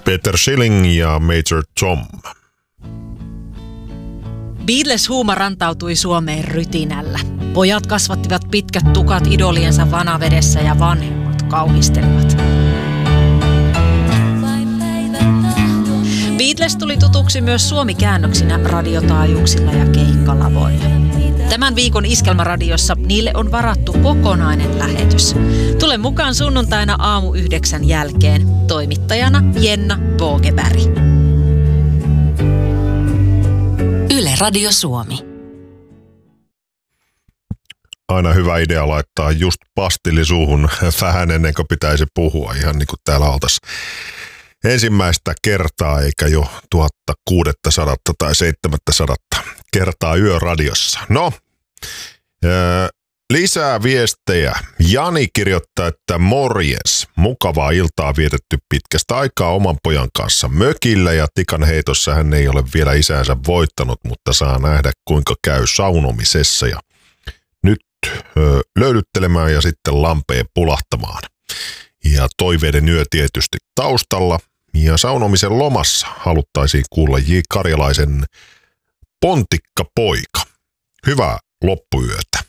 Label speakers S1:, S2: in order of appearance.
S1: Peter Schilling ja Major Tom.
S2: Beatles-huuma rantautui Suomeen rytinällä. Pojat kasvattivat pitkät tukat idoliensa vanavedessä ja vanhemmat kauhistelivat. Beatles tuli tutuksi myös suomikäännöksinä radiotaajuuksilla ja keikkalavoilla. Tämän viikon Iskelmäradiossa niille on varattu kokonainen lähetys. Tule mukaan sunnuntaina 8:00 jälkeen. Toimittajana Jenna Bogeberg. Yle Radio Suomi.
S1: Aina hyvä idea laittaa just pastilli suuhun vähän ennen kuin pitäisi puhua. Ihan niin kuin täällä oltaisiin ensimmäistä kertaa, eikä jo 1600 tai 700 kertaa yöradiossa. No, lisää viestejä. Jani kirjoittaa, että morjens. Mukavaa iltaa vietetty pitkästä aikaa oman pojan kanssa mökillä ja tikan heitossa hän ei ole vielä isänsä voittanut, mutta saa nähdä kuinka käy saunomisessa ja nyt löydyttelemään ja sitten lampeen pulahtamaan. Ja toiveiden yö tietysti taustalla ja saunomisen lomassa haluttaisiin kuulla J. Karjalaisen Pontikka poika. Hyvää loppuyötä.